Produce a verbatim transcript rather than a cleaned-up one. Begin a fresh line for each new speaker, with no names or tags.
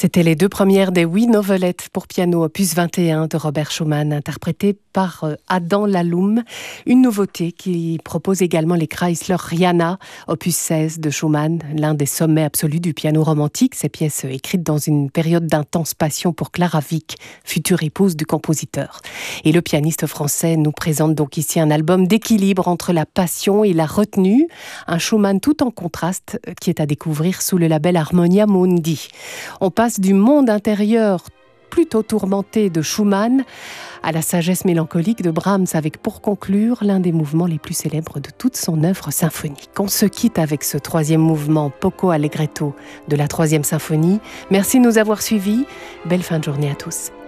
C'était les deux premières des huit novelettes pour piano opus vingt et un de Robert Schumann, interprétées par Adam Laloum. Une nouveauté qui propose également les Chrysler-Riana, opus seize de Schumann, l'un des sommets absolus du piano romantique. Ces pièces écrites dans une période d'intense passion pour Clara Wieck, future épouse du compositeur. Et le pianiste français nous présente donc ici un album d'équilibre entre la passion et la retenue, un Schumann tout en contraste qui est à découvrir sous le label Harmonia Mundi. On passe du monde intérieur plutôt tourmenté de Schumann à la sagesse mélancolique de Brahms, avec pour conclure l'un des mouvements les plus célèbres de toute son œuvre symphonique. On se quitte avec ce troisième mouvement Poco Allegretto de la troisième symphonie. Merci de nous avoir suivis. Belle fin de journée à tous.